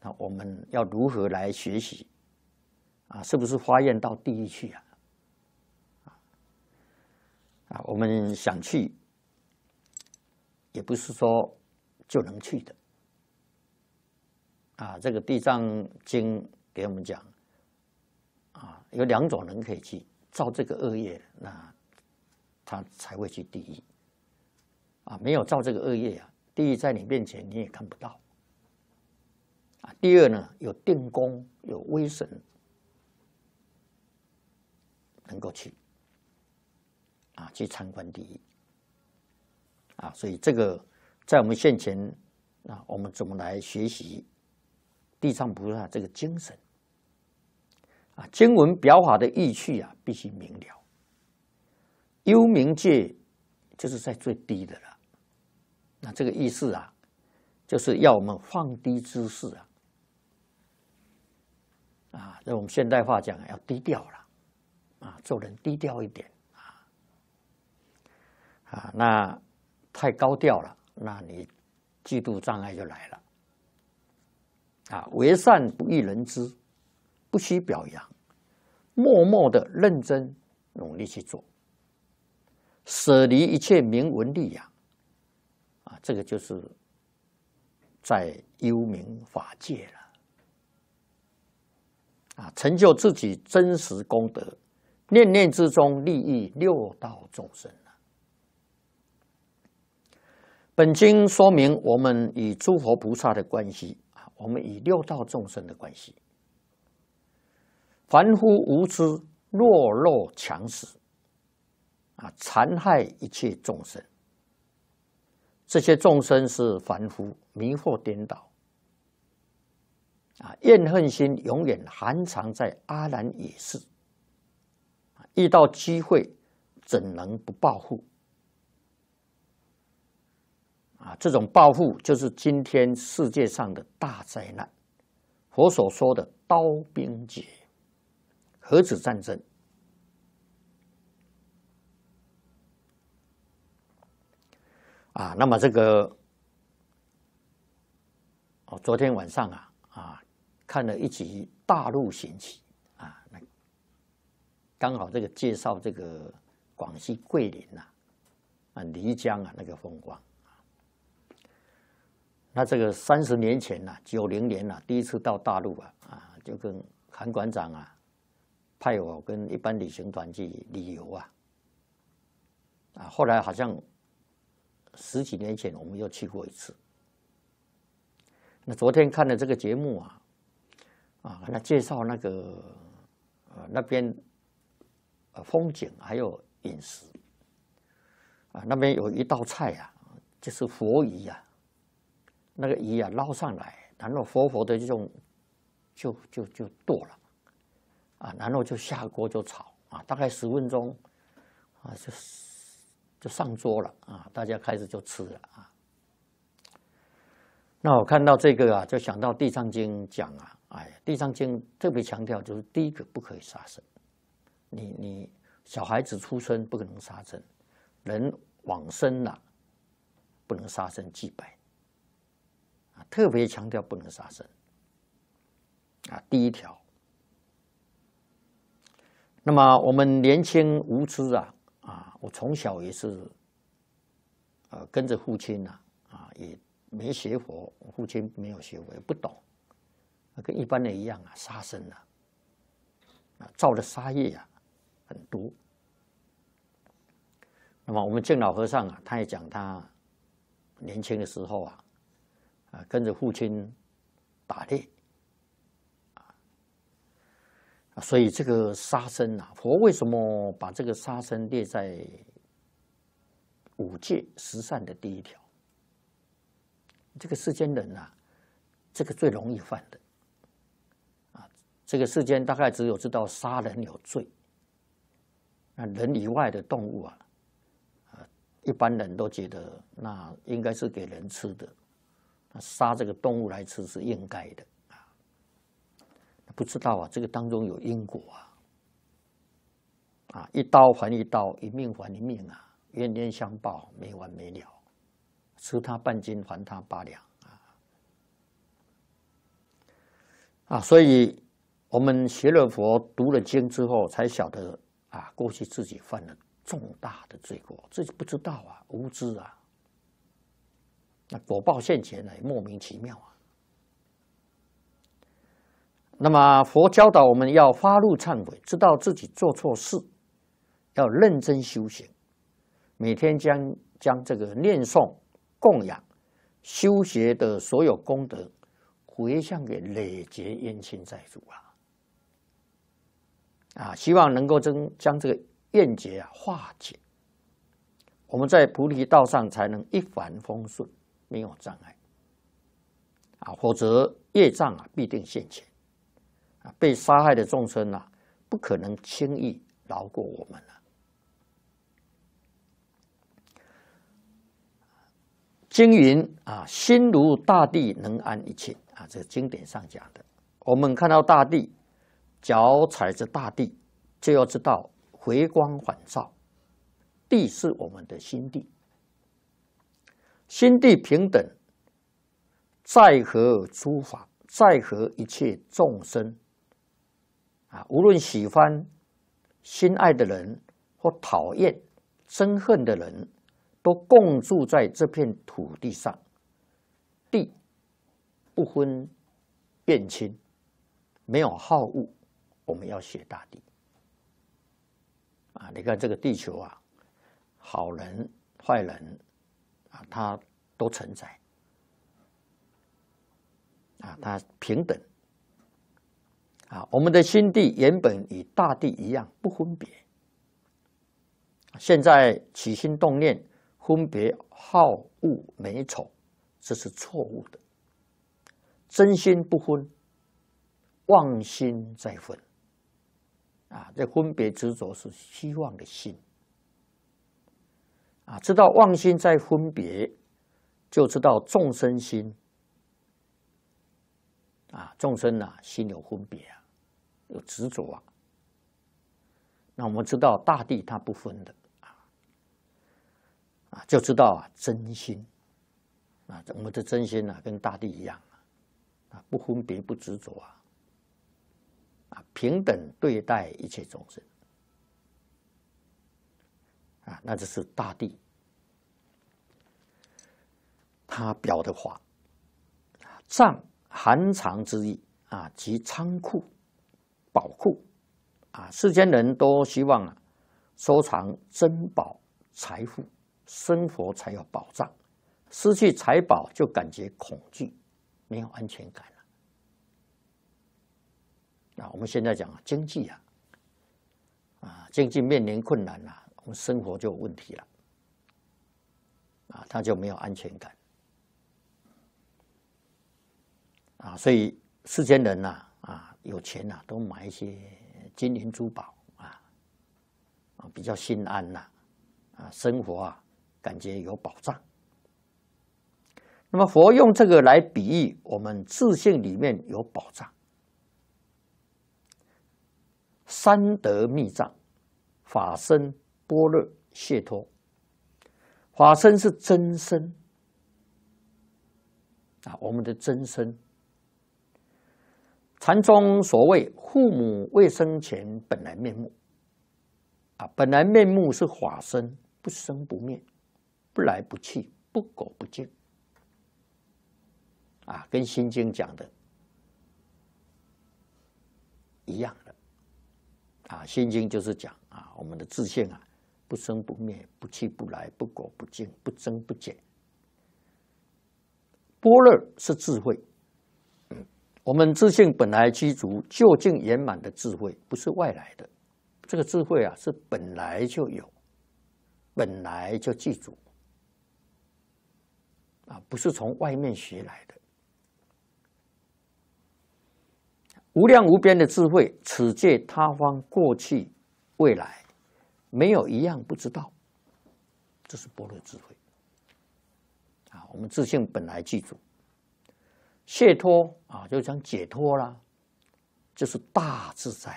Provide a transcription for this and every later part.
啊，我们要如何来学习啊？是不是发愿到地狱去啊？啊，我们想去，也不是说就能去的。啊，这个《地藏经》给我们讲，啊，有2种人可以去，造这个恶业，那他才会去地狱。啊，没有造这个恶业啊，地狱在你面前你也看不到。啊，第二呢，有定功、有威神，能够去。啊，去参观地狱。啊，所以这个在我们现前，啊，我们怎么来学习地藏菩萨这个精神？啊，经文表法的意趣啊，必须明了。幽冥界就是在最低的了。那这个意思啊，就是要我们放低姿势啊。啊，那我们现代化讲要低调了。啊，做人低调一点。啊，那太高调了，那你嫉妒障碍就来了。啊，为善不欲人知，不需表扬，默默的认真努力去做，舍离一切名闻利养。啊，这个就是在幽冥法界了。啊，成就自己真实功德，念念之中利益6道众生。本经说明我们与诸佛菩萨的关系，我们与6道众生的关系。凡夫无知，懦弱强食，啊，残害一切众生。这些众生是凡夫，迷惑颠倒，啊，怨恨心永远含藏在阿难也是。遇到机会，怎能不报复？啊，这种报复就是今天世界上的大灾难。佛所说的刀兵劫、核子战争。啊，那么这个，昨天晚上看了一集《大陆寻奇》啊，刚好这个介绍这个广西桂林漓江那个风光。那这个30年前90年第一次到大陆就跟韩馆长派我跟一般旅行团去旅游后来好像10几年前我们又去过一次。那昨天看了这个节目他介绍那个那边风景还有饮食那边有一道菜就是佛鱼那个鱼捞上来，然后活的就剁了然后就下锅就炒大概10分钟就上桌了大家开始就吃了那我看到这个就想到《地藏经》讲《地藏经》特别强调就是第一个不可以杀生，你小孩子出生不可能杀生，人往生了不能杀生祭拜。特别强调不能杀生第一条。那么我们年轻无知我从小也是跟着父亲也没学佛，父亲没有学佛也不懂，跟一般人一样杀生造的杀业很多。那么我们净老和尚他也讲他年轻的时候跟着父亲打猎所以这个杀生佛为什么把这个杀生列在5戒10善的第1条？这个世间人这个最容易犯的这个世间大概只有知道杀人有罪，那人以外的动物一般人都觉得那应该是给人吃的。杀这个动物来吃是应该的不知道这个当中有因果一刀还一刀，一命还一命冤冤相报没完没了，吃他半斤还他8两所以我们学了佛、读了经之后，才晓得过去自己犯了重大的罪过，自己不知道无知那果报现前也莫名其妙那么佛教导我们要发怒忏悔，知道自己做错事，要认真修行，每天将这个念诵、供养、修学的所有功德回向给累劫冤亲债主希望能够将这个怨结化解，我们在菩提道上才能一帆风顺，没有障碍否则业障必定现前被杀害的众生不可能轻易饶过我们经云心如大地，能安一切这经典上讲的。我们看到大地，脚踩着大地，就要知道回光返照，地是我们的心地，心地平等，在何诸法，在何一切众生无论喜欢、心爱的人或讨厌、憎恨的人，都共住在这片土地上。地不分辨亲，没有好恶，我们要学大地你看这个地球好人坏人它都存在它平等我们的心地原本与大地一样不分别，现在起心动念分别好恶美丑，这是错误的。真心不分，妄心在分这分别执着是希望的心知道妄心在分别，就知道众生心众生心有分别有执着那我们知道大地它不分的就知道真心我们的真心跟大地一样不分别不执着平等对待一切众生那这是大地它表的法。藏含藏之意即仓库、宝库世间人都希望收藏珍宝财富，生活才有保障，失去财宝就感觉恐惧，没有安全感我们现在讲经济经济面临困难我们生活就有问题了他就没有安全感所以世间人有钱都买一些金银珠宝比较心安生活感觉有保障。那么佛用这个来比喻我们自性里面有保障。三德密藏：法身、般若、解脱。法身是真身我们的真身。禅宗所谓父母未生前本来面目本来面目是法身，不生不灭，不来不去，不垢不净跟心经讲的一样的心经就是讲我们的自性不生不灭，不去不来，不垢不净，不增不减。般若是智慧我们自性本来具足究竟圆满的智慧，不是外来的，这个智慧是本来就有，本来就具足不是从外面学来的。无量无边的智慧，此界他方过去未来，没有一样不知道，这是般若智慧我们自性本来具足。解脱就讲解脱啦，就是大自在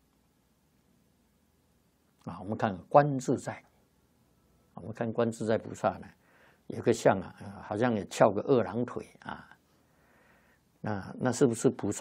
了我们看观自在，我们看观自在菩萨呢，有个像好像也翘个二郎腿那是不是菩萨